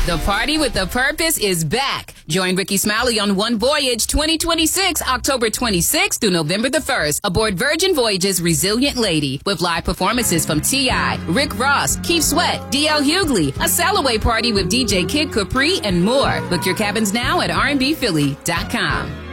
The Party with a Purpose is back. Join Ricky Smiley on One Voyage 2026, October 26th through November the 1st, aboard Virgin Voyage's Resilient Lady, with live performances from T.I., Rick Ross, Keith Sweat, D.L. Hughley, a sail-away party with DJ Kid Capri, and more. Book your cabins now at rnbphilly.com.